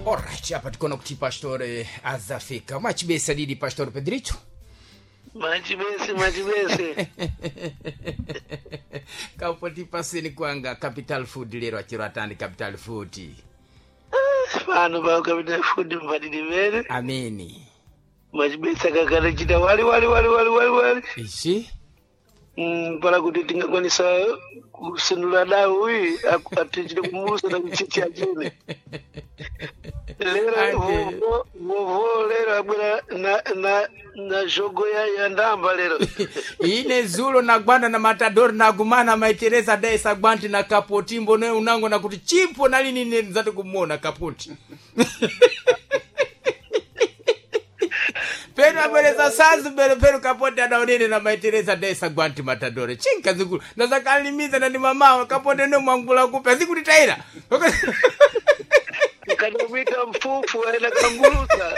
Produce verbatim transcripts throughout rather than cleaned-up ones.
Alright, hapa tuko na kuti pastore azafika. Machibesa didi pastor Pedrito. Machibesi, machibesi. Kapoti pasini kwanga Capital Food lero achiro atandi Capital Food. Fano ba Capital Food mfadidi mene. Ameni. Machibesa kakana chita wali wali wali wali wali wali. Ishi? Mm, para kuti tingakwanisa kusenula dawo uyi atichite kumusa na kuchichi ajene. Lero vovo vovo lero abwera na na na jogo ya ya ndamba lero. Ine zulo na gwanda na matador na gumana maitereza dai sagwanti na kapoti mbone unango na kuti chimpo nali nini nzati kumona kapoti. Pero abeleza sazi bele pero kapoti anaonene na maitereza dai sagwanti matadore. Chinka zikulu. Na zakalimiza na ni mama kapoti no mwangula kupe. Zikuli taira. Kanamwita mfufu aina kangurusa.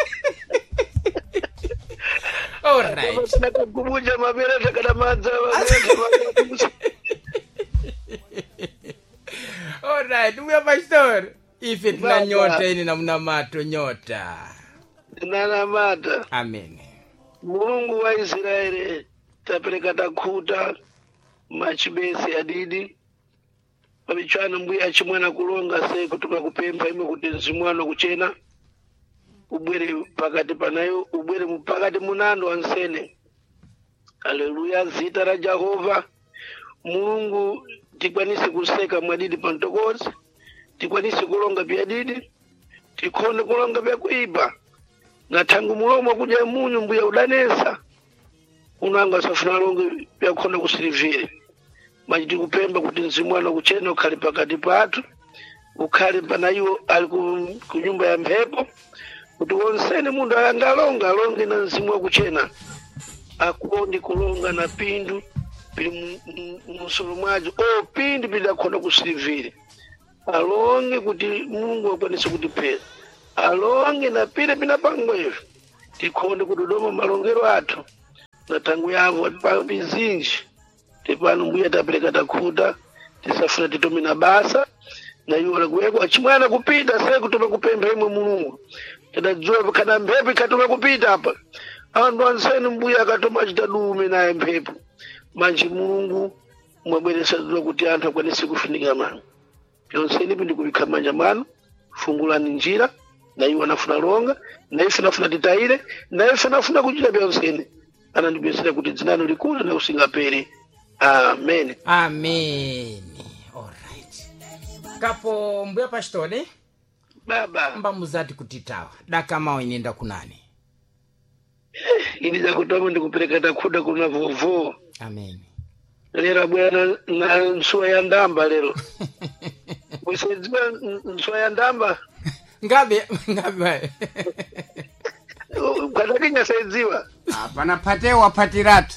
Alright. Nakakubuja mabera takana manza mabera. Alright, we pastor. Ife tuna nyota ini na mna mato nyota. Nana mata. Amen. Mungu wa Israeli tapeleka takuta machibesi adidi. Pabichwana mbuya chimwana kulonga sei kutoka kupemba ime kuti nzimwano kuchena. Ubwere pakati panayo ubwere mupakati munando ansene. Haleluya, zita la Jehova. Mungu tikwanisi kuseka mwadidi pantokozi, tikwanisi kulonga bya didi, tikone kulonga bya kuiba. Na tangu mulomo kuja munyu mbuya udanesa. Unanga safuna longe bya kona kusirivire. Majidi kupemba kuti nzimwano kuchena ukali pakati patu. Ukali panayo ali ku nyumba ya mpepo. Kuti wonsene mundu ayangalonga longe na nzimwa kuchena. Akuondi kulonga na pindu pili musulu mwaji o pindu pili akona kusirivire. Alonge kuti Mungu akwanise kutipeza. Alonge na pile pina pangwevu. Tikonde kudodoma malongero atu. Na tangu yavo pa bizinji. Tipanu mbuya tapeleka takuta. Tisafuna titomina basa. Na yuwa kuweko achimwana kupita sai kutoka kupemba imwe Mulungu. Tadajua kana mpepo ikatoka kupita hapa. Andu anseni mbuya akatoma chitadume na mpepo. Manji Mulungu mwabweresa zuwa kuti anthu akwanise kufunika mano. Pyonseni pindi kubika manja mano, fungulani njira, na iwo anafuna longa, na ife nafuna titaire, na ife nafuna kuchita pyonseni. Anandibesera kuti dzinano likulu na usingapere. Amen. Amen. Alright. Kapo mbuya pastore. Baba. Mba muzati kutitawa. Daka mao inenda kunani. Ini za kutomu ndi kupeleka takuda kuna vovo. Amen. Lera bwana na nsuwa ya ndamba lero. Mwisaidiwa nsuwa ya ndamba. Ngabe, ngabe. Katakinya saidiwa. Hapana patewa patiratu.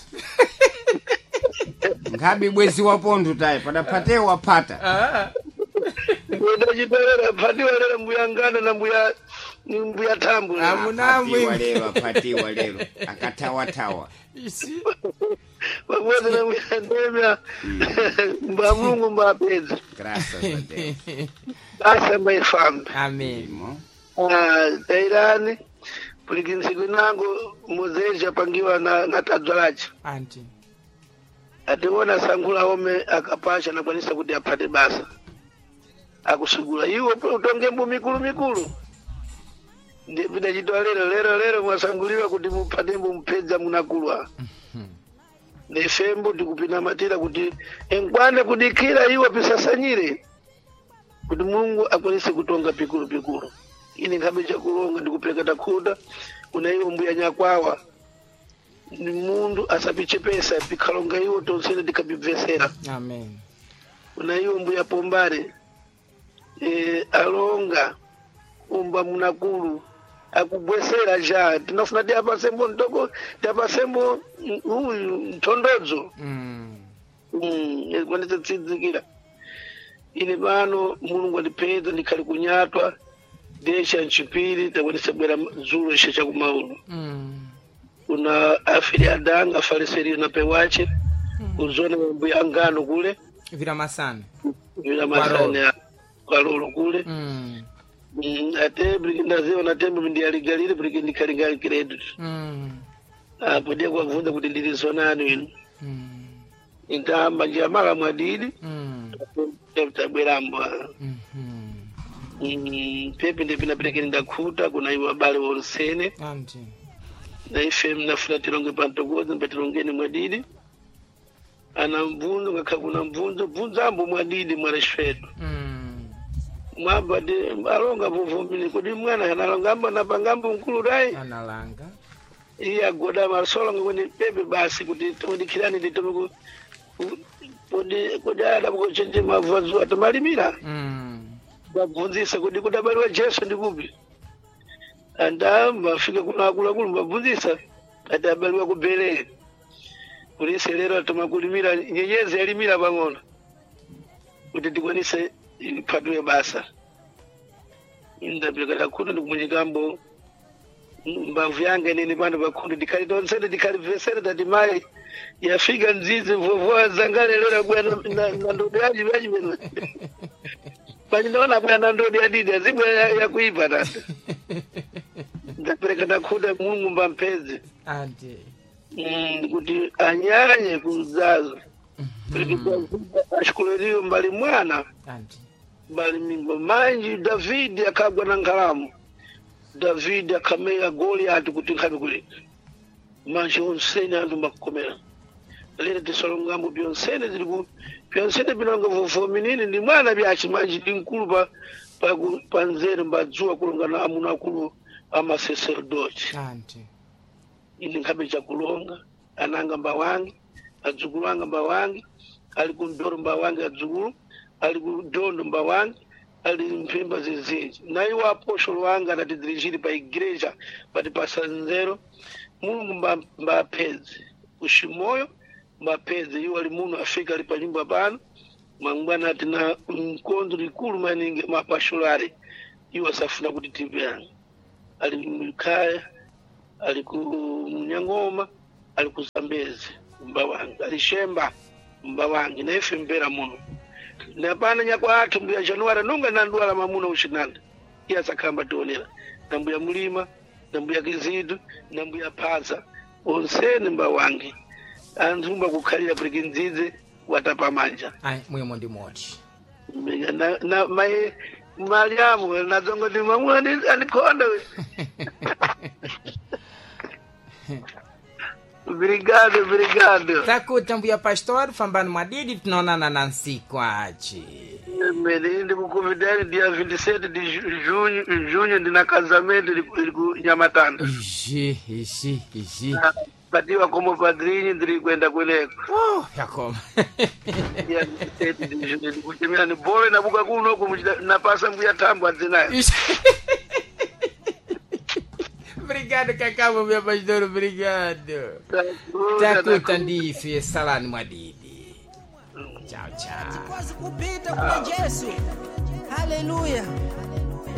Ngabi bwezi wa pondu tae, pada patewa pata. Ah. Wenda jitolera patiwa lera mbuyangana na mbuya mbuya tambu. Amuna mwi. Patiwa lero, patiwa lero. Akatawa tawa. Isi. Wabuwa na mbuya ndemya. Mba Mungu mba pezi. Graças a Deus. Asa mba ifamu. Amen. Ah, tairani. Pulikinsiku nangu muzeja pangiwa na natadzwalachi. Anti. Ationa sangula home akapasha na kwanisa kuti apate basa. Akusugula iwo utonge mbu mikulu mikulu. Ndipita chitoa lero lero lero mwasanguliwa kuti mupate mbu mpedza munakulwa. Nefembo tikupina matira kuti enkwane kudikira iwo pisasanyire. Kuti Mungu akwanise kutonga pikulu pikulu. Ini ngabe cha kulonga ndikupeleka takuda kuna iwo mbuya nyakwawa. Ni mundu asapiche pesa pikalonga iwo tonsene dikabivesera. Amen. Kuna iwo mbuya pombare. E, alonga umba munakulu akubwesera ja tinafuna tiapa sembo ndoko tiapa sembo huyu mtondodzo Mm. mm kwanza tsidzikira ine bano Mulungu alipeza ndikali kunyatwa desha nchipiri takwanisa bwera zulu shecha kumaulu. Mm. Kuna afili adanga fariseri na pewache mm. Uzone mbuya ngano kule Vira masana. Vira masana kwa lolo kule. Mm. Mm, ate briki ndaziwa na tembe ndi aligalire briki ndikaligali credit. Mm. Apo dia kwa vunda kuti ndilizonani ino. Mm. Intamba njamala mwadidi. Mm. Tabweramba. Mhm. Mm, pepe ndi pinapelekeni ndakhuta kuna iwo abale wonsene. Anti. Na ife mnafuna tilonge pantokoza mbatilongeni mwadidi. Ana mvunzo ngakakuna mvunzo mvunzo ambo mwadidi mwareshwetu. Mm. Mwamba de alonga vuvumili kuti mwana analongamba na pangambo mkulu dai. Analanga. Iya goda masola ngoni pepe basi kuti tondikirani nditomo kodi kodi ada ko chenje mavazo atamalimira. Mm. Babvunzisa kuti kudabaliwa Jesu ndikupi. Anda mafika kuna akula kulu babvunzisa adabaliwa kubere. Kulise lero atomakulimira nyenyezi yalimira pang'ono. Kuti ndikwanise ipatwe basa. Indapeleka kuno ndikumunyikambo mbavu yange nini pano pakundi ndikali donsene ndikali vesere tati mai yafika nzizi vovoa zangale lora kwa na ndodi yaji yaji mena. Bani naona kwa na ndodi adidi azibwe ya kuipa tata. Ndapeleka nakuda Mungu mbampezi. Anti. Mm, kuti anyanye kuzazo. Mm. Ashikulerio mbali mwana. Anti. Mbali mimbo manji David akagwa na ngalamu. David akamea Goliath kuti nkabe kule. Manji onsene andu makomera. Lere tisolongambo byonsene ziliku byonsene binonga vovominini ndi mwana byachi manji dinkulu pa pa panzere mbadzua kulongana amuna kulu ama sacerdote. Anti. Ili nkabe cha kulonga ananga mbawangi adzukulu anga mbawangi ali kundoro mbawangi adzukulu ali kudondo mbawangi ali mpemba zizinji na iwo apostolo wanga anatidirigiri pa igreja pati pasanzero Mungu mba mbapeze ushimoyo mbapeze iwo ali muno afika ali pa nyumba pano mangwana ati na mkondo likulu maninge mapashulari iwo safuna kuti tipyanga ali mkaya ali ku Nyangoma ali ku Zambezi mbawangi ali Shemba mbawangi na ife mbera muno na pana nyakwa atu mbuya Januari nunga nandwala mamuna ushinanda iya sakamba tonera na mbuya Mulima na mbuya Kizidu na mbuya Paza onsene mbawangi anzumba kukhalira briki nzize watapa manja Ai mwemo ndi moti. na na mai Mariamu na zongo ndi mamuna ndi anikonda we. Obrigado, obrigado. Takuta mbuya pastor fambani mwadidi tunaonana na nsiku achi. Ndi kukuvidani dia vinte e sete de junho, junho ndina casamento liku Nyamatanda. Ixi, ixi, ixi. Batiwa como padrinho ndiri kwenda kuneko. Oh, yakoma. Dia vinte e sete de junho ndikuchemera ni bole na buka kuno kumuchita napasa mbuya tambo adzinayo. Obrigado, Cacau, meu pastor, obrigado. Takuta ndife salani mwadidi. Tchau, tchau. Quase kupita kwa Yesu. Haleluya.